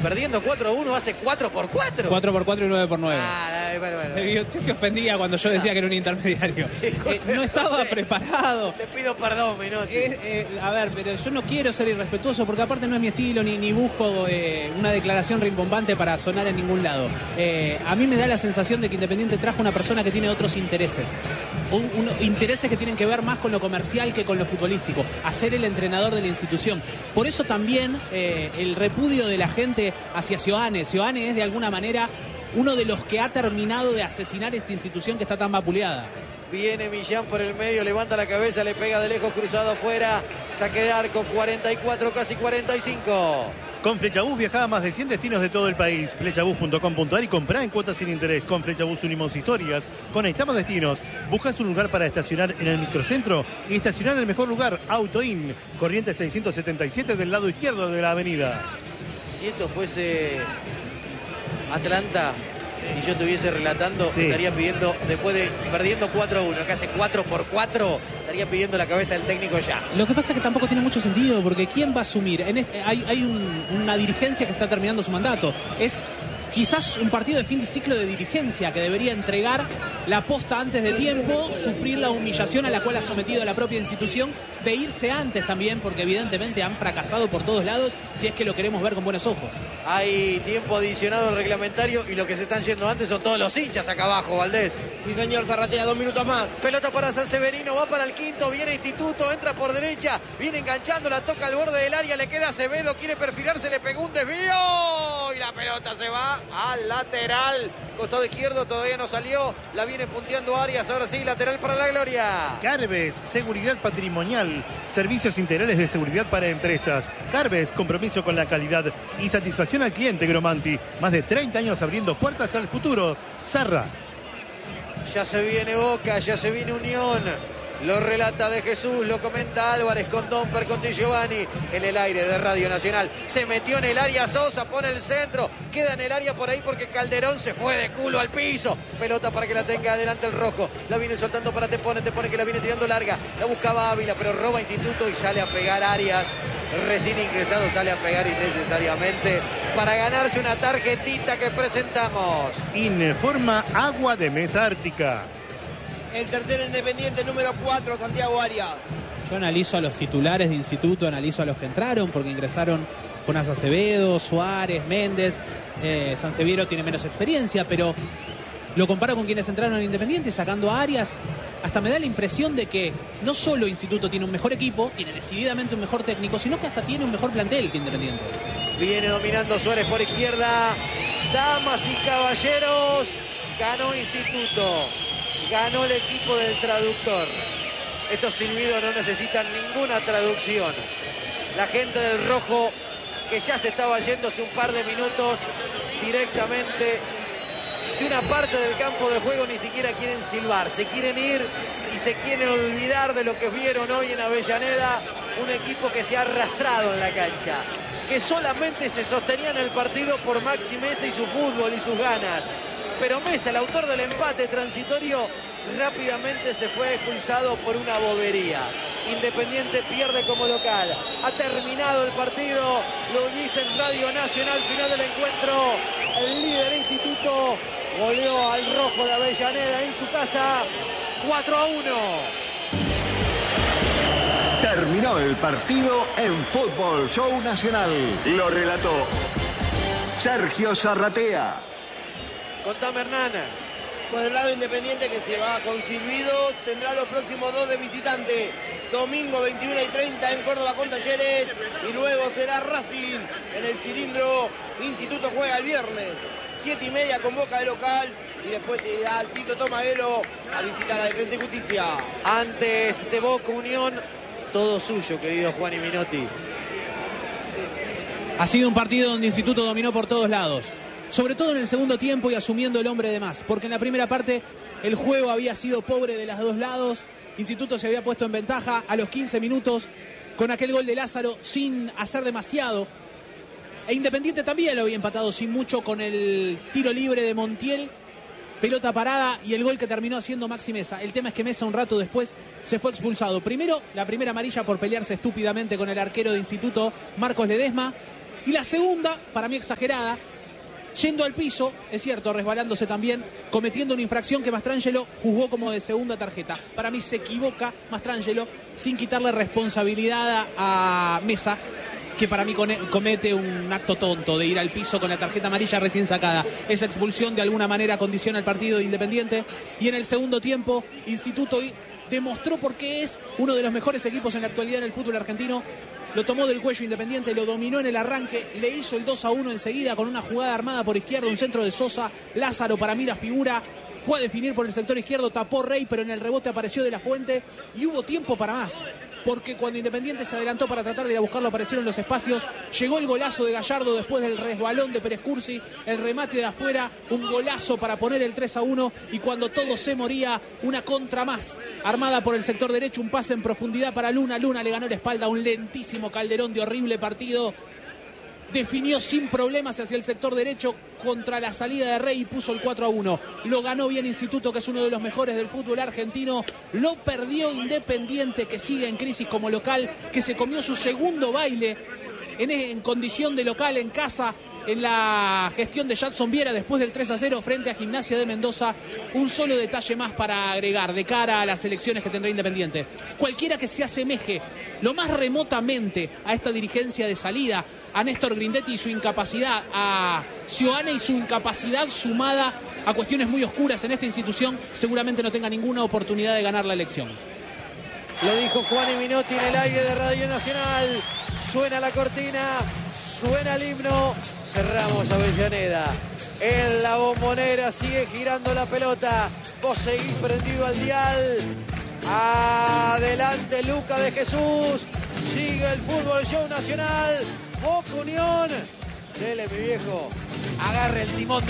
perdiendo 4-1 hace 4x4. 4x4 y 9x9. Bueno. Usted se ofendía cuando yo decía que era un intermediario. No estaba preparado. Te pido perdón, Menotti. A ver, pero yo no quiero ser irrespetuoso porque aparte no es mi estilo ni busco una declaración rimbombante para sonar en ningún lado. A mí me da la sensación de que Independiente trajo una persona que tiene otros intereses. Intereses que tienen que ver más con lo comercial que con lo futbolístico. A ser el entrenador de la institución. Por eso también el repudio de la gente hacia Seoane. Seoane es de alguna manera uno de los que ha terminado de asesinar esta institución que está tan vapuleada. Viene Millán por el medio, levanta la cabeza, le pega de lejos, cruzado afuera, saque de arco, 44, casi 45. Con Flechabús viaja a más de 100 destinos de todo el país. Flechabús.com.ar y comprá en cuotas sin interés. Con Flechabús unimos historias, conectamos destinos. ¿Buscas un lugar para estacionar en el microcentro? Y estacionar en el mejor lugar, Autoin, Corrientes 677 del lado izquierdo de la avenida. Si esto fuese Atlanta y yo estuviese relatando, estaría pidiendo, después de perdiendo 4-1, que hace 4x4, estaría pidiendo la cabeza del técnico ya. Lo que pasa es que tampoco tiene mucho sentido, porque ¿quién va a asumir? Hay una dirigencia que está terminando su mandato. Es quizás un partido de fin de ciclo de dirigencia que debería entregar la posta antes de tiempo, sufrir la humillación a la cual ha sometido a la propia institución, de irse antes también, porque evidentemente han fracasado por todos lados, si es que lo queremos ver con buenos ojos. Hay tiempo adicionado reglamentario y lo que se están yendo antes son todos los hinchas acá abajo, Valdés. Sí, señor, Zarratea, 2 minutos más. Pelota para San Severino, va para el quinto, viene Instituto, entra por derecha, viene enganchando, la toca al borde del área, le queda Acevedo, quiere perfilarse, le pegó un desvío y la pelota se va al lateral. Costado izquierdo, todavía no salió, la viene punteando Arias, ahora sí, lateral para la Gloria. Carves, seguridad patrimonial, servicios integrales de seguridad para empresas. Carves, compromiso con la calidad y satisfacción al cliente. Gromanti, más de 30 años abriendo puertas al futuro. Zarra. Ya se viene Boca, ya se viene Unión. Lo relata De Jesús, lo comenta Álvarez con Domper, con Di Giovanni en el aire de Radio Nacional. Se metió en el área Sosa, pone el centro, queda en el área por ahí porque Calderón se fue de culo al piso. Pelota para que la tenga adelante el rojo. La viene soltando para Tepone que la viene tirando larga. La buscaba Ávila, pero roba Instituto y sale a pegar Arias. Recién ingresado sale a pegar innecesariamente para ganarse una tarjetita que presentamos. Informa Agua de Mesa Ártica. El tercer Independiente, número 4, Santiago Arias. Yo analizo a los titulares de Instituto, analizo a los que entraron, porque ingresaron Jonás Acevedo, Suárez, Méndez. Sanseviero tiene menos experiencia, pero lo comparo con quienes entraron en Independiente, sacando a Arias. Hasta me da la impresión de que no solo Instituto tiene un mejor equipo, tiene decididamente un mejor técnico, sino que hasta tiene un mejor plantel que Independiente. Viene dominando Suárez por izquierda. Damas y caballeros, ganó Instituto. Ganó el equipo del traductor. Estos silbidos no necesitan ninguna traducción. La gente del rojo, que ya se estaba yendo hace un par de minutos, directamente de una parte del campo de juego ni siquiera quieren silbar. Se quieren ir y se quieren olvidar de lo que vieron hoy en Avellaneda. Un equipo que se ha arrastrado en la cancha, que solamente se sostenía en el partido por Maxi Mesa y su fútbol y sus ganas. Pero Mesa, el autor del empate transitorio, rápidamente se fue expulsado por una bobería. Independiente pierde como local. Ha terminado el partido. Lo viste en Radio Nacional, final del encuentro. El líder Instituto goleó al rojo de Avellaneda en su casa 4-1. Terminó el partido en Fútbol Show Nacional. Lo relató Sergio Zarratea. Contame, Hernán. Por el lado Independiente, que se va con silbido, tendrá los próximos 2 de visitante. Domingo 21:30 en Córdoba con Talleres. Y luego será Racing en el cilindro. Instituto juega el viernes 7:30 con Boca de local. Y después irá al Tito Tomaguelo a visitar a Defensa y Justicia. Antes de Boca Unión, todo suyo, querido Juan y Minotti. Ha sido un partido donde Instituto dominó por todos lados. Sobre todo en el segundo tiempo y asumiendo el hombre de más. Porque en la primera parte el juego había sido pobre de los dos lados. Instituto se había puesto en ventaja a los 15 minutos con aquel gol de Lázaro sin hacer demasiado. E Independiente también lo había empatado sin mucho con el tiro libre de Montiel. Pelota parada y el gol que terminó haciendo Maxi Mesa. El tema es que Mesa un rato después se fue expulsado. Primero, la primera amarilla por pelearse estúpidamente con el arquero de Instituto, Marcos Ledesma. Y la segunda, para mí exagerada, yendo al piso, es cierto, resbalándose también, cometiendo una infracción que Mastrangelo juzgó como de segunda tarjeta. Para mí se equivoca Mastrangelo sin quitarle responsabilidad a Mesa, que para mí comete un acto tonto de ir al piso con la tarjeta amarilla recién sacada. Esa expulsión de alguna manera condiciona el partido de Independiente. Y en el segundo tiempo, Instituto demostró por qué es uno de los mejores equipos en la actualidad en el fútbol argentino. Lo tomó del cuello Independiente, lo dominó en el arranque, le hizo el 2-1 enseguida con una jugada armada por izquierda, un centro de Sosa. Lázaro, para mí la figura, fue a definir por el sector izquierdo, tapó Rey, pero en el rebote apareció De la Fuente y hubo tiempo para más. Porque cuando Independiente se adelantó para tratar de ir a buscarlo, aparecieron los espacios. Llegó el golazo de Gallardo después del resbalón de Pérez Cursi, el remate de afuera, un golazo para poner el 3-1. Y cuando todo se moría, una contra más, armada por el sector derecho, un pase en profundidad para Luna. Luna le ganó la espalda a un lentísimo Calderón de horrible partido. Definió sin problemas hacia el sector derecho contra la salida de Rey y puso el 4-1. Lo ganó bien Instituto, que es uno de los mejores del fútbol argentino. Lo perdió Independiente, que sigue en crisis como local, que se comió su segundo baile en condición de local en casa, en la gestión de Jackson Viera después del 3-0 frente a Gimnasia de Mendoza. Un solo detalle más para agregar de cara a las elecciones que tendrá Independiente. Cualquiera que se asemeje lo más remotamente a esta dirigencia de salida, a Néstor Grindetti y su incapacidad, a Sioane y su incapacidad sumada a cuestiones muy oscuras en esta institución, seguramente no tenga ninguna oportunidad de ganar la elección. Lo dijo Juan y Minotti en el aire de Radio Nacional. Suena la cortina, suena el himno. Cerramos Avellaneda. En la Bombonera sigue girando la pelota. Vos seguís prendido al dial. Adelante Luca de Jesús. Sigue el Fútbol Show Nacional. Boca Unión. Dele, mi viejo. Agarre el timón.